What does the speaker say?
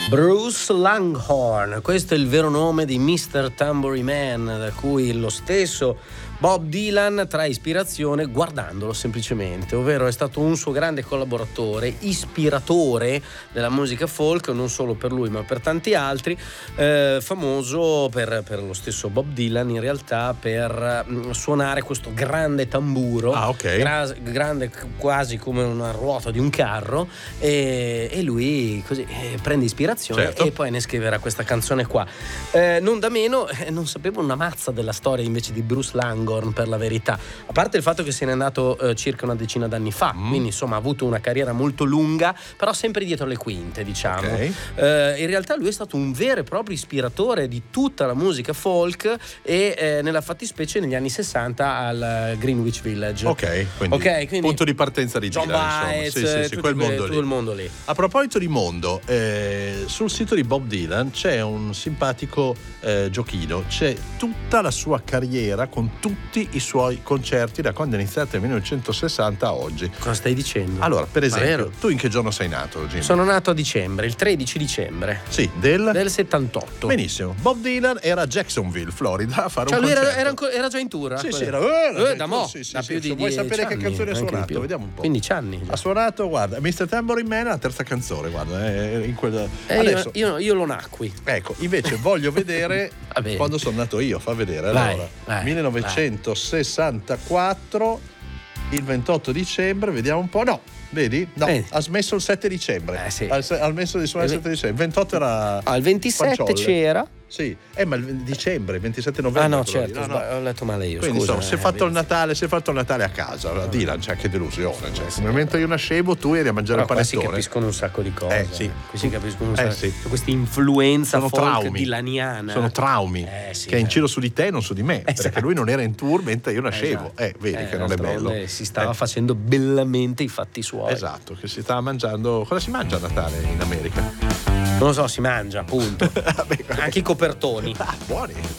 Bruce Langhorne, questo è il vero nome di Mr. Tambourine Man, da cui lo stesso Bob Dylan trae ispirazione guardandolo semplicemente, ovvero è stato un suo grande collaboratore, ispiratore della musica folk, non solo per lui ma per tanti altri, famoso per lo stesso Bob Dylan in realtà per suonare questo grande tamburo, grande quasi come una ruota di un carro, e lui così prende ispirazione, certo, e poi ne scriverà questa canzone qua. Non da meno, non sapevo una mazza della storia invece di Bruce Langhorne, per la verità, a parte il fatto che se n'è andato circa una decina d'anni fa, quindi insomma ha avuto una carriera molto lunga, però sempre dietro le quinte, diciamo. In realtà lui è stato un vero e proprio ispiratore di tutta la musica folk e nella fattispecie negli anni 60 al Greenwich Village. Quindi punto di partenza di John Baez, sì, quel mondo tutto il mondo lì. A proposito di mondo, sul sito di Bob Dylan c'è un simpatico giochino, c'è tutta la sua carriera con tutti i suoi concerti da quando è iniziato nel 1960 a oggi. Cosa stai dicendo? Allora, per esempio, tu in che giorno sei nato, Jimmy? Sono nato a dicembre, il 13 dicembre. Sì, del 78. Benissimo. Bob Dylan era a Jacksonville, Florida, a fare un concerto. Era già in tour? Sì, era da mo', da più di 10 vuoi sapere anni, che canzone ha suonato? Vediamo un po'. 15 anni. Ha suonato, guarda, Mr. Tambourine Man, la terza canzone, guarda, in quella. Adesso io lo nacqui. Ecco, invece voglio vedere quando sono nato io, fa vedere. Allora, 1964, il 28 dicembre, vediamo un po'. No, vedi? No, ha smesso il 7 dicembre. Sì. Ha smesso di suonare il 7 dicembre. Il 28 era. Il 27 Panciolle. c'era. Sì, ma il dicembre, il 27 novembre. No, certo, ho letto male io. Quindi scusa, insomma, si è fatto il Natale a casa. Dylan, c'è anche delusione. Come mentre io nascevo, tu eri a mangiare il panettone. Qui si capiscono un sacco di cose. Sì. Qui si capiscono un sacco. Sì. Questa influenza folk traumi dylaniana. Sono traumi che è in giro su di te, non su di me. Perché lui non era in tour mentre io nascevo. Vedi che non è bello. Si stava facendo bellamente i fatti suoi. Esatto, che si stava mangiando. Cosa si mangia a Natale in America? Non lo so, si mangia, appunto. Anche i copertoni. Buoni.